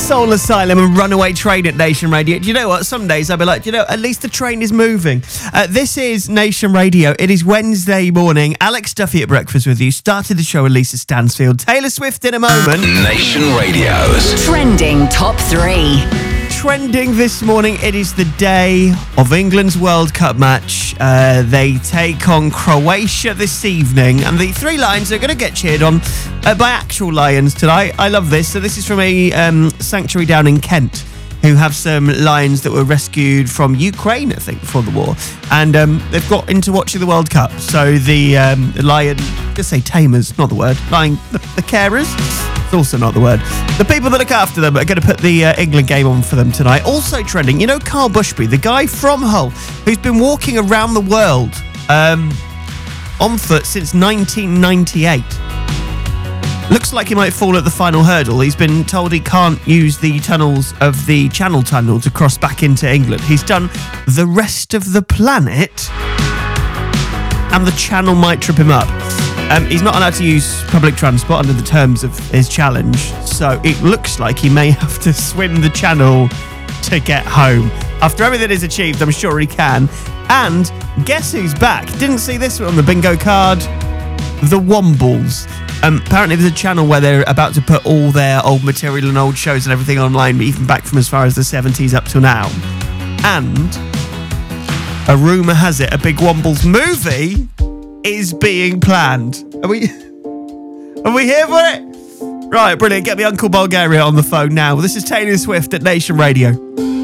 Soul Asylum and Runaway Train at Nation Radio. Do you know what? Some days I'll be like, at least the train is moving. This is Nation Radio. It is Wednesday morning. Alex Duffy at breakfast with you. Started the show with Lisa Stansfield. Taylor Swift in a moment. Nation Radio's Trending Top 3. Trending this morning, it is the day of England's World Cup match. They take on Croatia this evening, and the three Lions are going to get cheered on by actual Lions tonight. I love this. So this is from a sanctuary down in Kent, who have some lions that were rescued from Ukraine, I think, before the war. And they've got into watching the World Cup. So the lion, let's say tamers, not the word, the carers, it's also not the word. The people that look after them are going to put the England game on for them tonight. Also trending, Carl Bushby, the guy from Hull, who's been walking around the world on foot since 1998. Looks like he might fall at the final hurdle. He's been told he can't use the tunnels of the Channel Tunnel to cross back into England. He's done the rest of the planet, and the Channel might trip him up. He's not allowed to use public transport under the terms of his challenge, so it looks like he may have to swim the Channel to get home. After everything is achieved, I'm sure he can. And guess who's back? Didn't see this one on the bingo card. The Wombles. Apparently there's a channel where they're about to put all their old material and old shows and everything online, even back from as far as the 70s up till now. And a rumour has it a big Wombles movie is being planned. Are we here for it? Right, brilliant. Get me Uncle Bulgaria on the phone now. This is Taylor Swift at Nation Radio.